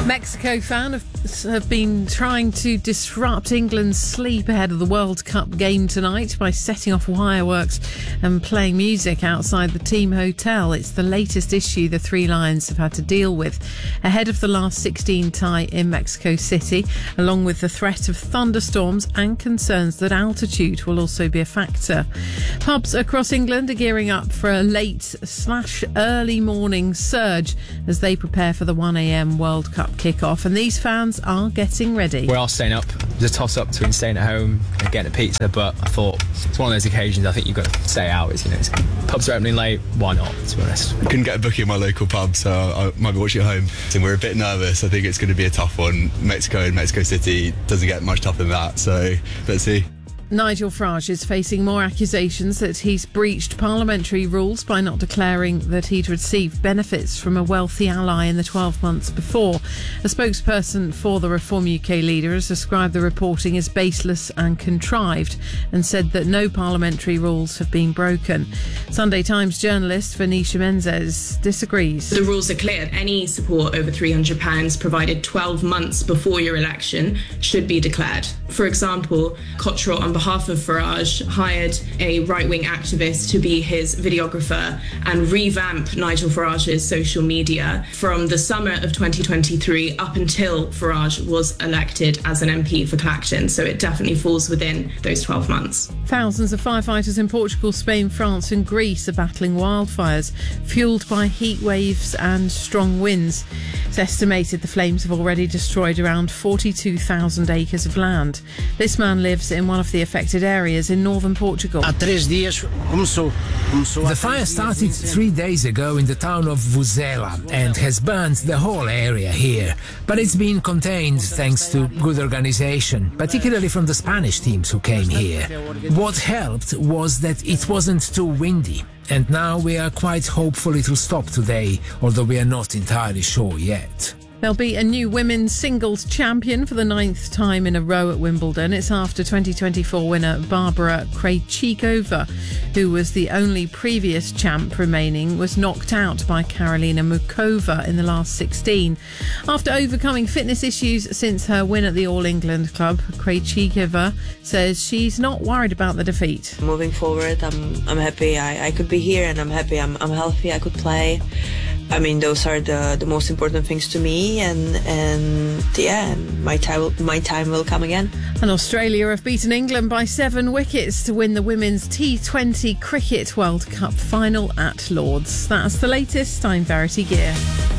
Mexico fans have been trying to disrupt England's sleep ahead of the World Cup game tonight by setting off fireworks and playing music outside the team hotel. It's the latest issue the Three Lions have had to deal with ahead of the last 16 tie in Mexico City, along with the threat of thunderstorms and concerns that altitude will also be a factor. Pubs across England are gearing up for a late/early morning surge as they prepare for the 1 a.m. World Cup kick-off, and these fans are getting ready. We're all staying up. There's a toss-up between staying at home and getting a pizza, but I thought it's one of those occasions I think you've got to stay out. Pubs are opening late, why not, to be honest? I couldn't get a booking in my local pub, so I might be watching at home. And we're a bit nervous. I think it's going to be a tough one. Mexico and Mexico City doesn't get much tougher than that, so let's see. Nigel Farage is facing more accusations that he's breached parliamentary rules by not declaring that he'd received benefits from a wealthy ally in the 12 months before. A spokesperson for the Reform UK leader has described the reporting as baseless and contrived and said that no parliamentary rules have been broken. Sunday Times journalist Venetia Menzies disagrees. The rules are clear. Any support over £300 provided 12 months before your election should be declared. For example, Cottrell, on behalf of Farage, hired a right-wing activist to be his videographer and revamp Nigel Farage's social media from the summer of 2023 up until Farage was elected as an MP for Clacton. So it definitely falls within those 12 months. Thousands of firefighters in Portugal, Spain, France and Greece are battling wildfires fuelled by heat waves and strong winds. It's estimated the flames have already destroyed around 42,000 acres of land. This man lives in one of the affected areas in northern Portugal. The fire started 3 days ago in the town of Vuzela and has burned the whole area here. But it's been contained thanks to good organisation, particularly from the Spanish teams who came here. What helped was that it wasn't too windy. And now we are quite hopeful it will stop today, although we are not entirely sure yet. There'll be a new women's singles champion for the 9th time in a row at Wimbledon. It's after 2024 winner Barbara Krejcikova, who was the only previous champ remaining, was knocked out by Karolina Muchova in the last 16. After overcoming fitness issues since her win at the All England Club, Krejcikova says she's not worried about the defeat. Moving forward, I'm happy I could be here, and I'm happy I'm healthy, I could play. I mean, those are the most important things to me, and my time will come again. And Australia have beaten England by 7 wickets to win the Women's T20 Cricket World Cup final at Lords. That's the latest. I'm Verity Gear.